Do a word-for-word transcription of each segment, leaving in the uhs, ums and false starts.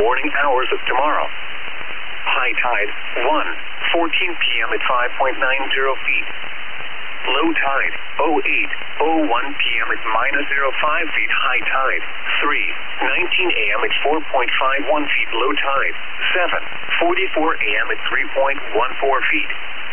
morning hours of tomorrow. High tide, one fourteen p m at five point nine zero feet. Low tide, oh eight oh one p m at minus zero five feet. High tide, three nineteen a m at four point five one feet. Low tide, seven forty-four a m at three point one four feet.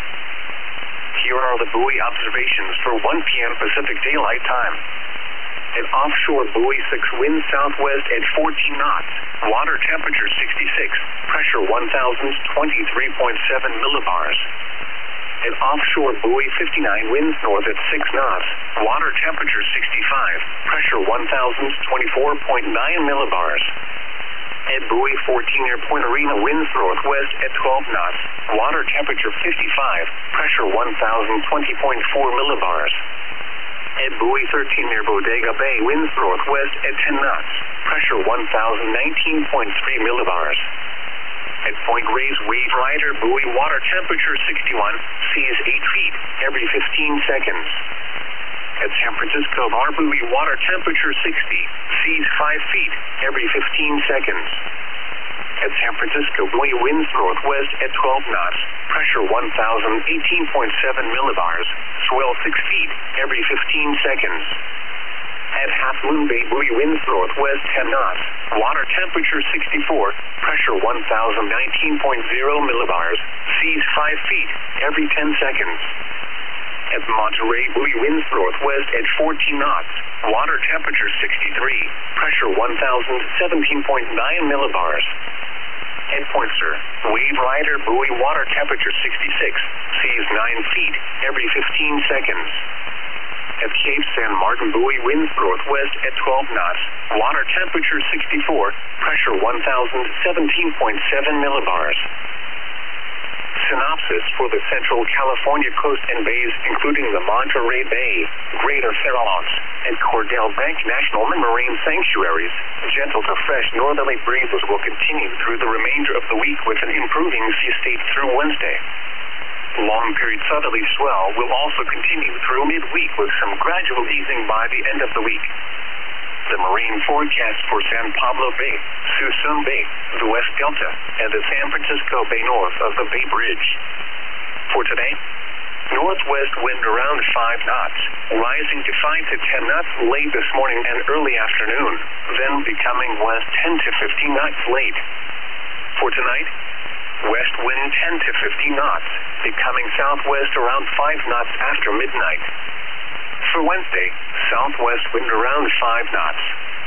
Here are the buoy observations for one p m Pacific Daylight Time. At offshore buoy six, wind southwest at fourteen knots. Water temperature sixty-six. Pressure one thousand twenty-three point seven millibars. At offshore buoy fifty-nine, winds north at six knots. Water temperature sixty-five. Pressure one thousand twenty-four point nine millibars. At buoy fourteen near Point Arena, winds northwest at twelve knots. Water temperature fifty-five. Pressure one thousand twenty point four millibars. At buoy thirteen near Bodega Bay, winds northwest at ten knots. Pressure one thousand nineteen point three millibars. At Point Reyes, wave rider buoy, water temperature sixty-one, seas eight feet every fifteen seconds. At San Francisco Bar buoy, water temperature sixty, seas five feet every fifteen seconds. At San Francisco buoy, winds northwest at twelve knots. Pressure one thousand eighteen point seven millibars. Swell six feet every fifteen seconds. At Half Moon Bay buoy, winds northwest ten knots. Water temperature sixty-four. Pressure one thousand nineteen point zero millibars. Seas five feet every ten seconds. At Monterey buoy, winds northwest at fourteen knots. Water temperature sixty-three. Pressure one thousand seventeen point nine millibars. At Poinsett, wave rider buoy, water temperature sixty-six. Seas nine feet every fifteen seconds. At Cape San Martin buoy, winds northwest at twelve knots. Water temperature sixty-four. Pressure one thousand seventeen point seven millibars. Synopsis for the Central California coast and bays, including the Monterey Bay, Greater Farallones, and Cordell Bank National Marine Sanctuaries. Gentle to fresh northerly breezes will continue through the remainder of the week with an improving sea state through Wednesday. Long-period southerly swell will also continue through midweek with some gradual easing by the end of the week. The marine forecast for San Pablo Bay, Suisun Bay, the West Delta, and the San Francisco Bay north of the Bay Bridge. For today, northwest wind around five knots, rising to five to ten knots late this morning and early afternoon, then becoming west ten to fifteen knots late. For tonight, west wind ten to fifteen knots, becoming southwest around five knots after midnight. For Wednesday, southwest wind around five knots.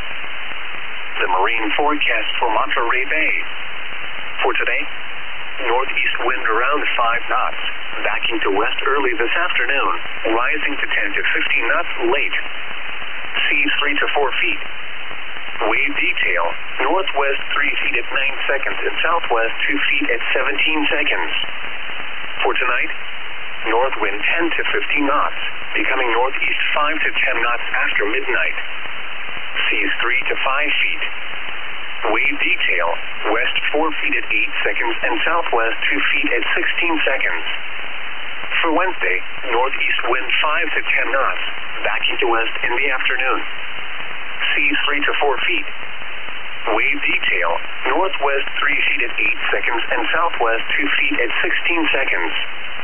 The marine forecast for Monterey Bay. For today, northeast wind around five knots, backing to west early this afternoon, rising to ten to fifteen knots late. Seas three to four feet. Wave detail, northwest three feet at nine seconds and southwest two feet at seventeen seconds. For tonight, north wind ten to fifteen knots, becoming northeast five to ten knots after midnight. Seas three to five feet. Wave detail, west four feet at eight seconds and southwest two feet at sixteen seconds. For Wednesday, northeast wind five to ten knots, backing to west in the afternoon. Seas three to four feet. Wave detail, northwest three feet at eight seconds and southwest two feet at sixteen seconds.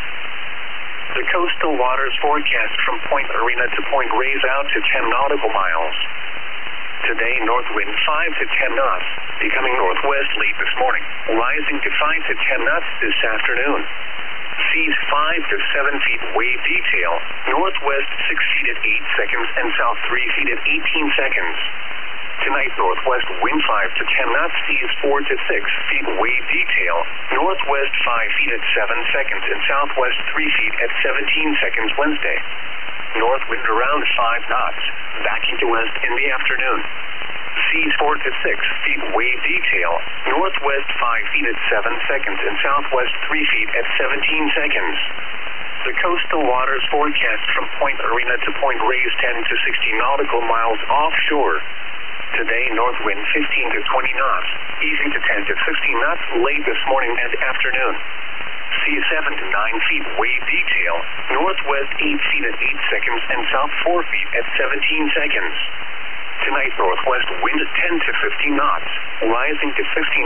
The coastal waters forecast from Point Arena to Point Reyes out to ten nautical miles. Today, north wind five to ten knots, becoming northwest late this morning, rising to five to ten knots this afternoon. Seas five to seven feet. Wave detail, northwest six feet at eight seconds and south three feet at eighteen seconds. Tonight, northwest wind five to ten knots, seas four to six feet. Wave detail, northwest five feet at seven seconds and southwest three feet at seventeen seconds Wednesday. North wind around five knots, backing to west in the afternoon. Seas four to six feet. Wave detail, northwest five feet at seven seconds and southwest three feet at seventeen seconds. The coastal waters forecast from Point Arena to Point Reyes ten to sixteen nautical miles offshore. Today, north wind fifteen to twenty knots, easing to ten to fifteen knots late this morning and afternoon. Seas seven to nine feet. Wave detail, northwest eight feet at eight seconds and south four feet at seventeen seconds. Tonight, northwest wind ten to fifteen knots, rising to fifteen